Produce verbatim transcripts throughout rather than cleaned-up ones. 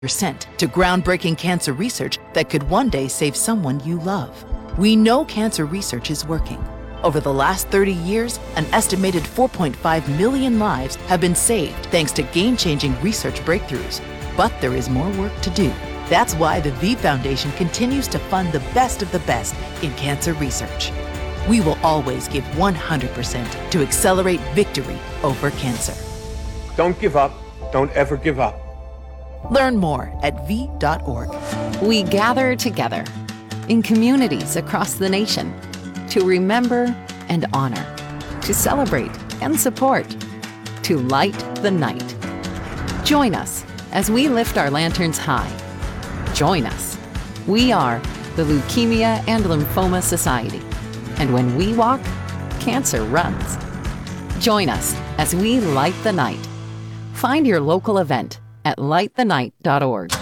percent to groundbreaking cancer research that could one day save someone you love. We know cancer research is working. Over the last thirty years, an estimated four point five million lives have been saved thanks to game-changing research breakthroughs. But there is more work to do. That's why the V Foundation continues to fund the best of the best in cancer research. We will always give one hundred percent to accelerate victory over cancer. Don't give up. Don't ever give up. Learn more at v dot org. We gather together in communities across the nation to remember and honor, to celebrate and support, to light the night. Join us as we lift our lanterns high. Join us. We are the Leukemia and Lymphoma Society. And when we walk, cancer runs. Join us as we light the night. Find your local event at light the night dot org.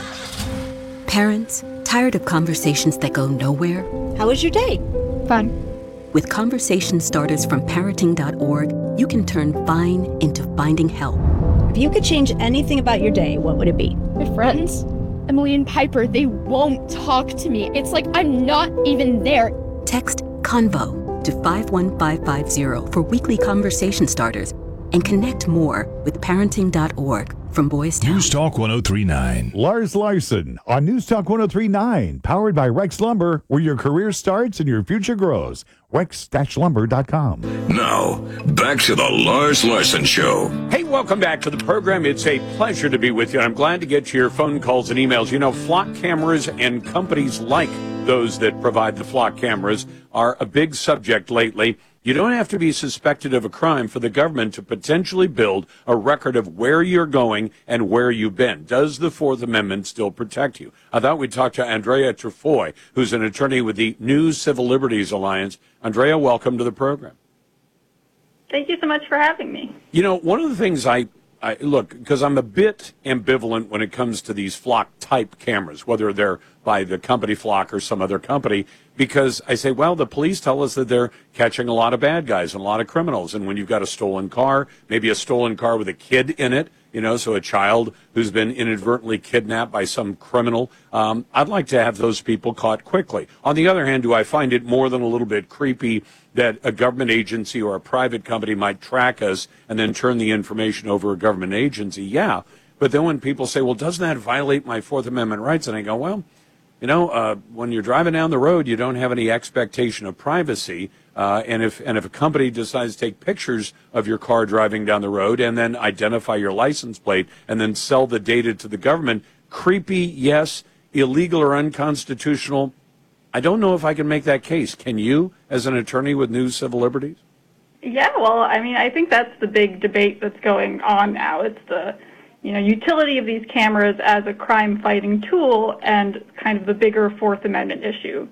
Parents, tired of conversations that go nowhere? How was your day? Fun. With conversation starters from parenting dot org, you can turn fine into finding help. If you could change anything about your day, what would it be? My friends, Emily and Piper, they won't talk to me. It's like I'm not even there. Text CONVO to five one five five zero for weekly conversation starters and connect more with parenting dot org from Boys Town. News Talk one oh three point nine. Lars Larson on News Talk one oh three point nine, powered by Rex Lumber, where your career starts and your future grows. rex lumber dot com. Now, back to the Lars Larson Show. Hey, welcome back to the program. It's a pleasure to be with you. I'm glad to get your phone calls and emails. You know, flock cameras and companies like those that provide the flock cameras are a big subject lately. You don't have to be suspected of a crime for the government to potentially build a record of where you're going and where you've been. Does the Fourth Amendment still protect you? I thought we'd talk to Andrea Trefoy, who's an attorney with the New Civil Liberties Alliance. Andrea, welcome to the program. Thank you so much for having me. You know, one of the things I, I look, because I'm a bit ambivalent when it comes to these flock-type cameras, whether they're by the company Flock or some other company, because I say, well, the police tell us that they're catching a lot of bad guys and a lot of criminals. And when you've got a stolen car, maybe a stolen car with a kid in it, you know, so a child who's been inadvertently kidnapped by some criminal, um, I'd like to have those people caught quickly. On the other hand, do I find it more than a little bit creepy that a government agency or a private company might track us and then turn the information over a government agency? Yeah. But then when people say, well, doesn't that violate my Fourth Amendment rights? And I go, well, you know, uh, when you're driving down the road, you don't have any expectation of privacy. Uh, and if and if a company decides to take pictures of your car driving down the road and then identify your license plate and then sell the data to the government, creepy, yes. Illegal or unconstitutional, I don't know if I can make that case. Can you, as an attorney with New Civil Liberties? Yeah, well, I mean, I think that's the big debate that's going on now. It's the you know, utility of these cameras as a crime-fighting tool and kind of the bigger Fourth Amendment issue.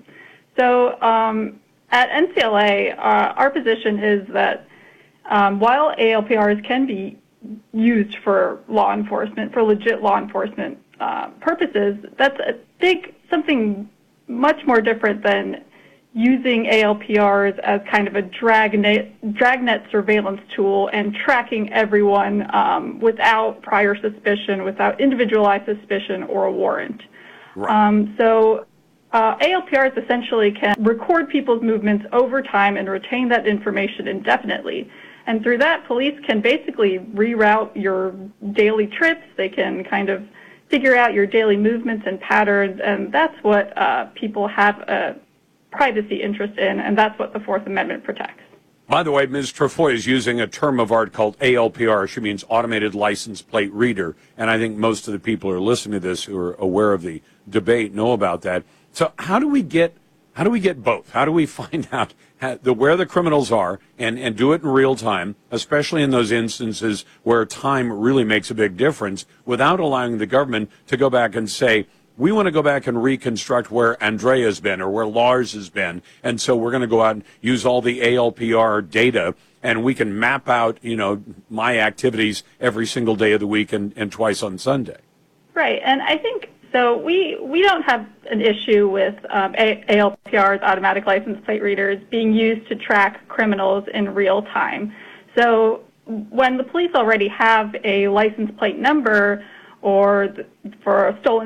So um, at N C L A, uh, our position is that um, while A L P Rs can be used for law enforcement, for legit law enforcement uh, purposes, that's a big, something much more different than using A L P Rs as kind of a dragnet, dragnet surveillance tool and tracking everyone um, without prior suspicion, without individualized suspicion or a warrant. Right. Um, so uh, A L P Rs essentially can record people's movements over time and retain that information indefinitely. And through that, police can basically reroute your daily trips. They can kind of figure out your daily movements and patterns, and that's what uh, people have a privacy interest in, and that's what the Fourth Amendment protects. By the way, Miz Trefoy is using a term of art called A L P R. She means Automated License Plate Reader, and I think most of the people who are listening to this who are aware of the debate know about that. So how do we get how do we get both? How do we find out how, the, where the criminals are and, and do it in real time, especially in those instances where time really makes a big difference, without allowing the government to go back and say, we want to go back and reconstruct where Andrea's been or where Lars has been, and so we're going to go out and use all the A L P R data, and we can map out, you know, my activities every single day of the week and, and twice on Sunday. Right, and I think, so we, we don't have an issue with um, A L P Rs, automatic license plate readers, being used to track criminals in real time. So when the police already have a license plate number, or th- for a stolen